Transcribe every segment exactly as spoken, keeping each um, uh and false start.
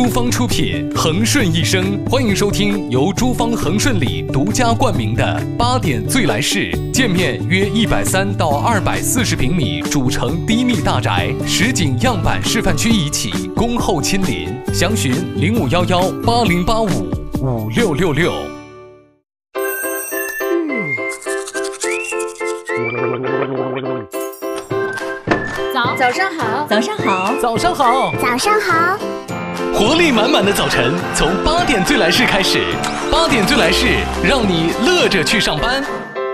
珠芳出品，恒顺一生。欢迎收听由珠芳恒顺里独家冠名的八点最来事。建面约一百三到二百四十平米，主城低密大宅，实景样板示范区一起，恭候亲临。详询零五幺幺八零八五五六六六。 早早上好，早上好， 早上好， 早上好。 活力满满的早晨，从八点最来事开始。八点最来事，让你乐着去上班。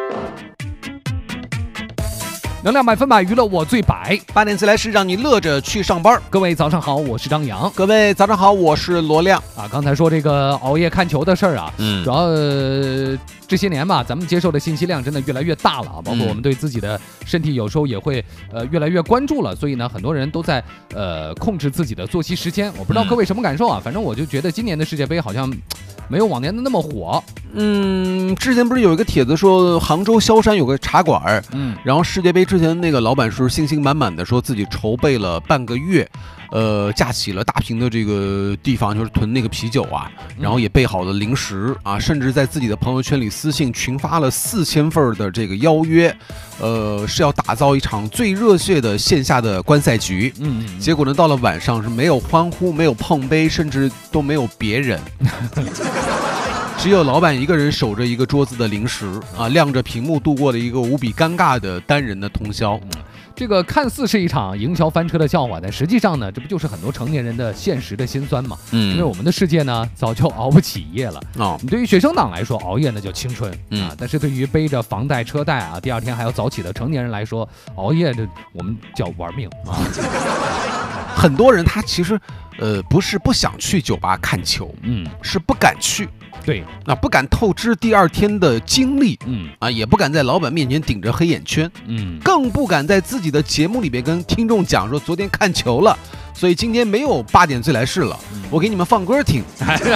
能量满分百，娱乐我最百。 八点最来事，让你乐着去上班。 各位早上好，我是张扬。 各位早上好，我是罗亮。 啊，刚才说这个熬夜看球的事儿啊，嗯，主要、呃、这些年吧，咱们接受的信息量真的越来越大了啊，包括我们对自己的身体有时候也会呃越来越关注了，所以呢，很多人都在呃控制自己的作息时间。我不知道各位什么感受啊，反正我就觉得今年的世界杯好像没有往年的那么火。 嗯，之前不是有一个帖子说杭州萧山有个茶馆，嗯，然后世界杯之前那个老板是信心满满的说自己筹备了半个月，呃，架起了大瓶的这个地方，就是囤那个啤酒啊，然后也备好了零食啊，甚至在自己的朋友圈里私信群发了四千份的这个邀约，呃，是要打造一场最热血的线下的观赛局。嗯，结果呢，到了晚上是没有欢呼，没有碰杯，甚至都没有别人。只有老板一个人守着一个桌子的零食啊，亮着屏幕度过了一个无比尴尬的单人的通宵。 嗯，这个看似是一场营销翻车的笑话，但实际上呢，这不就是很多成年人的现实的辛酸吗？嗯，因为我们的世界呢，早就熬不起夜了。哦，对于学生党来说，熬夜那叫青春、嗯、啊，但是对于背着房贷车贷啊，第二天还要早起的成年人来说，熬夜这我们叫玩命啊。 很多人他其实，呃，不是不想去酒吧看球，嗯，是不敢去。 对， 啊，不敢透支第二天的精力，嗯，啊，也不敢在老板面前顶着黑眼圈，嗯，更不敢在自己的节目里边跟听众讲说昨天看球了，所以今天没有八点最来事了，嗯、我给你们放歌听。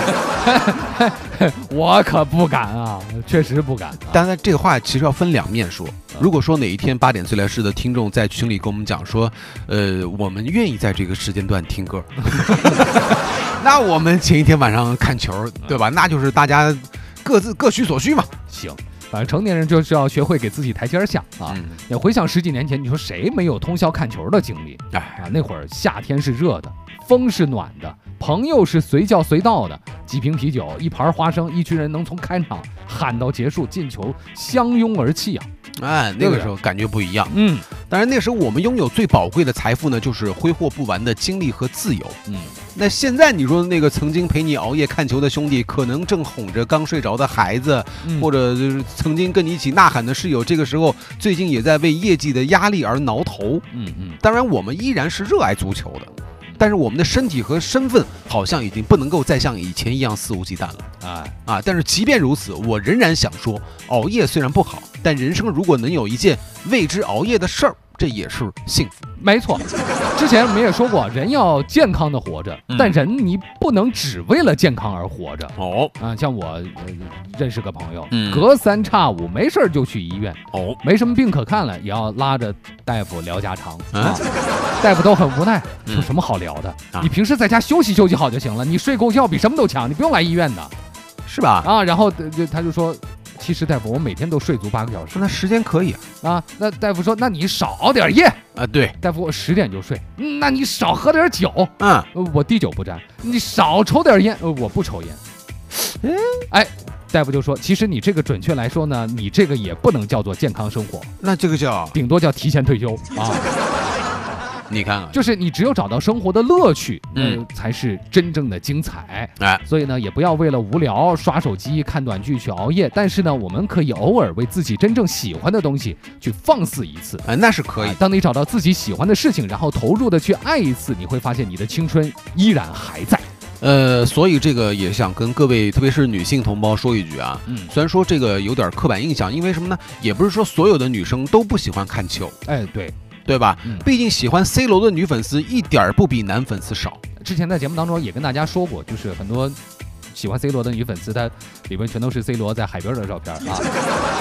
我可不敢啊，确实不敢、啊。 但是这个话其实要分两面说。如果说哪一天八点最来事的听众在群里跟我们讲说，呃，我们愿意在这个时间段听歌，那我们前一天晚上看球，对吧？那就是大家各自各取所需嘛。 行，反正成年人就是要学会给自己台阶下啊。嗯、也回想十几年前，你说谁没有通宵看球的经历？哎啊，那会儿夏天是热的，风是暖的，朋友是随叫随到的，几瓶啤酒，一盘花生，一群人能从开场喊到结束，进球相拥而泣啊！ 哎，那个时候感觉不一样。嗯，当然那时候我们拥有最宝贵的财富呢，就是挥霍不完的精力和自由。嗯，那现在你说那个曾经陪你熬夜看球的兄弟，可能正哄着刚睡着的孩子，嗯、或者就是曾经跟你一起呐喊的室友，这个时候最近也在为业绩的压力而挠头。嗯嗯，当然我们依然是热爱足球的。但是我们的身体和身份好像已经不能够再像以前一样肆无忌惮了，哎啊！但是即便如此，我仍然想说，熬夜虽然不好，但人生如果能有一件为之熬夜的事儿，这也是幸福。 没错，之前我们也说过，人要健康的活着，嗯、但人你不能只为了健康而活着。哦啊，像我、呃、认识个朋友，嗯、隔三差五没事就去医院，哦，没什么病可看了，也要拉着大夫聊家常。啊，啊大夫都很无奈，有什么好聊的？嗯、你平时在家休息休息好就行了，你睡够觉比什么都强，你不用来医院的， 是吧？ 啊，然后就他就说。其实大夫，我每天都睡足八个小时， 那时间可以啊。啊，那大夫说，那你少熬点夜啊。对， 大夫，我十点就睡。嗯，那你少喝点酒。嗯，我滴酒不沾。你少抽点烟。呃，我不抽烟。嗯，哎，大夫就说，其实你这个准确来说呢，你这个也不能叫做健康生活， 那这个叫顶多叫提前退休啊。 你看看， 就是你只有找到生活的乐趣，嗯，才是真正的精彩。哎，所以呢，也不要为了无聊刷手机、看短剧去熬夜。但是呢，我们可以偶尔为自己真正喜欢的东西去放肆一次。 哎，那是可以。 啊、当你找到自己喜欢的事情，然后投入的去爱一次，你会发现你的青春依然还在。 呃，所以这个也想跟各位，特别是女性同胞说一句啊，嗯，虽然说这个有点刻板印象，因为什么呢？也不是说所有的女生都不喜欢看球。哎， 对。 对吧？嗯、毕竟喜欢 C 罗的女粉丝一点不比男粉丝少。 之前在节目当中也跟大家说过，就是很多喜欢 C 罗的女粉丝，她里边全都是 C 罗在海边的照片啊。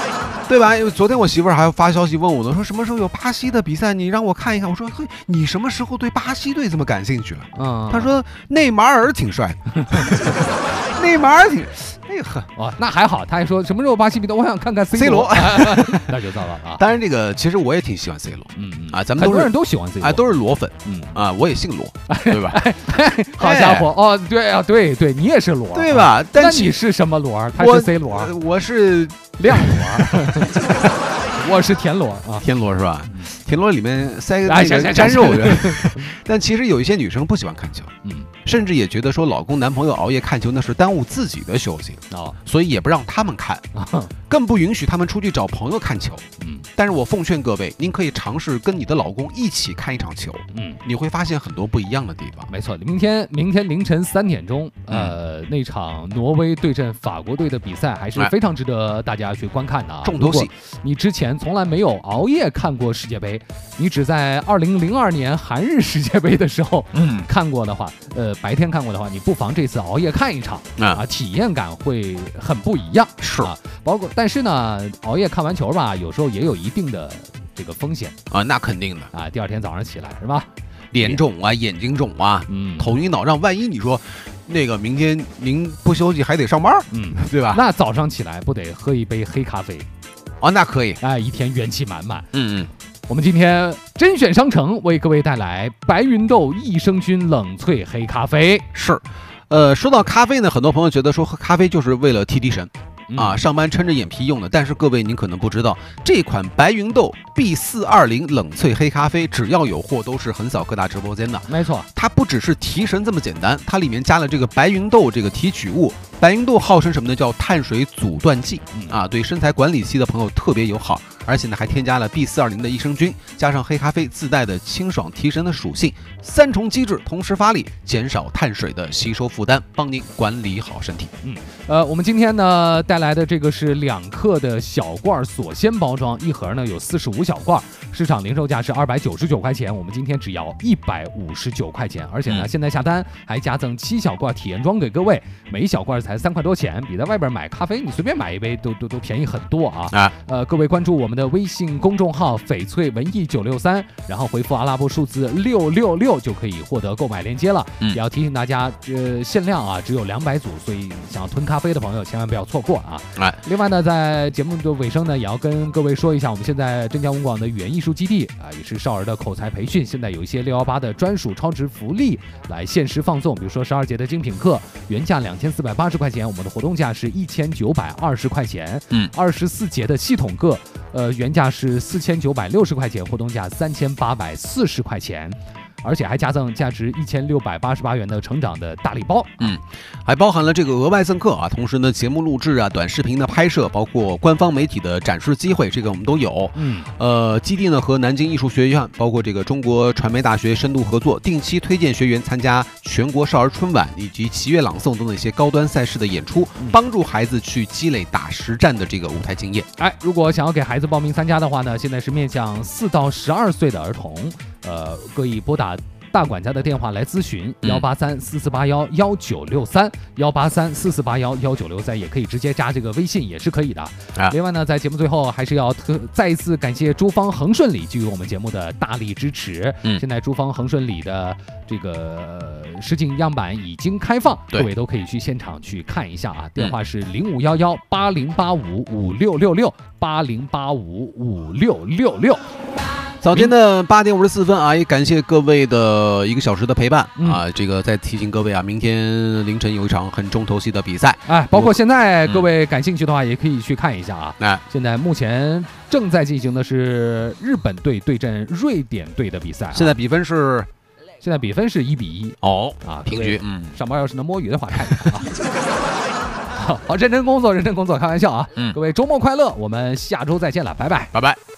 对吧？昨天我媳妇儿还发消息问我呢，说什么时候有巴西的比赛，你让我看一看。我说嘿，你什么时候对巴西队这么感兴趣了？嗯，他说内马尔挺帅的，内马尔挺。哎呀呵， 哦，那还好，他还说什么时候巴西比赛，我想看看 C 罗， 那就糟了啊。 当然，这个其实我也挺喜欢 C 罗，嗯嗯啊，咱们很多人都喜欢 C 罗， 哎，都是罗粉，嗯啊，我也姓罗，对吧？ 好家伙，哦，对啊，对对，你也是罗， 对吧？ 但你是什么罗？他是 C 罗， 我是亮罗，我是田螺啊， 田螺是吧？田螺里面塞个那个沾肉的。但其实有一些女生不喜欢看球，嗯，甚至也觉得说老公男朋友熬夜看球那是耽误自己的休息哦，所以也不让他们看，更不允许他们出去找朋友看球。嗯，但是我奉劝各位，您可以尝试跟你的老公一起看一场球，嗯，你会发现很多不一样的地方。 没错，明天明天凌晨三点钟，呃，那场挪威对阵法国队的比赛还是非常值得大家去观看的啊。 重头戏， 你之前从来没有熬夜看过世界杯，你只在二零零二年韩日世界杯的时候，嗯，看过的话，呃，白天看过的话，你不妨这次熬夜看一场啊，体验感会很不一样。 是啊，包括但是呢，熬夜看完球吧，有时候也有一定的这个风险啊，那肯定的啊，第二天早上起来是吧？ 脸肿啊，眼睛肿啊，嗯，头晕脑胀，万一你说那个明天您不休息还得上班，嗯，对吧？ 那早上起来不得喝一杯黑咖啡？ 哦，那可以， 哎，一天元气满满。 嗯嗯， 我们今天甄选商城为各位带来白云豆益生菌冷萃黑咖啡。 是，呃，说到咖啡呢，很多朋友觉得说喝咖啡就是为了提提神。啊，上班撑着眼皮用的，但是各位您可能不知道，这款白云豆 B 四二零冷萃黑咖啡，只要有货都是横扫各大直播间的。 没错， 它不只是提神这么简单，它里面加了这个白云豆这个提取物。白云豆号称什么呢？叫碳水阻断剂啊，对身材管理期的朋友特别友好，而且呢还添加了 B 四二零的益生菌，加上黑咖啡自带的清爽提神的属性，三重机制同时发力，减少碳水的吸收负担，帮您管理好身体。 嗯，呃，我们今天呢带来的这个是两克的小罐锁鲜包装，一盒呢有四十五小罐，市场零售价是二百九十九块钱，我们今天只要一百五十九块钱，而且呢、嗯、现在下单还加赠七小罐体验装给各位，每一小罐才三块多钱，比在外边买咖啡你随便买一杯都都都便宜很多啊！啊，呃，各位关注我们的微信公众号翡翠文艺九六三，然后回复阿拉伯数字六六六就可以获得购买链接了。嗯，也要提醒大家，呃，限量啊，只有两百组，所以想要囤咖啡的朋友千万不要错过啊！哎，另外呢，在节目的尾声呢，也要跟各位说一下，我们现在镇江文广的语言艺术基地啊，也是少儿的口才培训，现在有一些六一八的专属超值福利来限时放送，比如说十二节的精品课，原价两千四百八十块钱，我们的活动价是一千九百二十块钱。嗯，二十四节的系统课，呃，原价是四千九百六十块钱，活动价三千八百四十块钱。而且还加赠价值一千六百八十八元的成长的大礼包， 嗯，还包含了这个额外赠课啊，同时呢，节目录制啊、短视频的拍摄，包括官方媒体的展示机会，这个我们都有。嗯，呃，基地呢和南京艺术学院，包括这个中国传媒大学深度合作，定期推荐学员参加全国少儿春晚以及齐乐朗诵等等一些高端赛事的演出，帮助孩子去积累打实战的这个舞台经验。 哎，如果想要给孩子报名参加的话呢，现在是面向四到十二岁的儿童，呃，可以拨打大管家的电话来咨询幺八三四四八幺幺九六三幺八三四四八幺幺九六三，也可以直接加这个微信也是可以的。啊、另外呢，在节目最后还是要特再一次感谢珠芳恒顺里给予我们节目的大力支持。嗯，现在珠芳恒顺里的这个实景样板已经开放，各位都可以去现场去看一下啊。电话是零五幺幺八零八五五六六六八零八五五六六六。 早天的八点五十四分啊，也感谢各位的一个小时的陪伴、嗯、啊！这个再提醒各位啊，明天凌晨有一场很重头戏的比赛， 哎，包括现在各位感兴趣的话，也可以去看一下啊。哎、嗯，现在目前正在进行的是日本队对阵瑞典队的比赛、啊， 现在比分是， 现在比分是一比一哦啊，平局。嗯， 上班要是能摸鱼的话，看一看啊。好，认真工作，认真工作，开玩笑啊！嗯，各位周末快乐，我们下周再见了，拜拜， 拜拜。